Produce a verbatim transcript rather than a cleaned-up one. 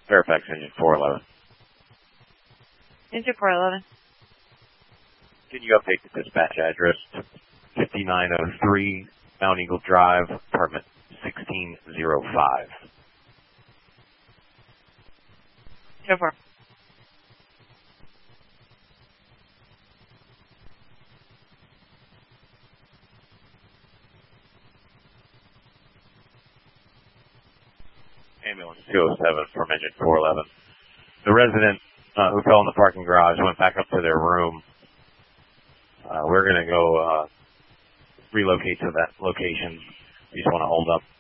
Fairfax Engine four eleven. Engine four eleven. Can you update the dispatch address to fifty-nine oh three Mount Eagle Drive, apartment sixteen oh five? Go for it. Ambulance two oh seven from Engine four eleven. The resident uh, who fell in the parking garage went back up to their room. Uh, we're going to go uh, relocate to that location. You just want to hold up.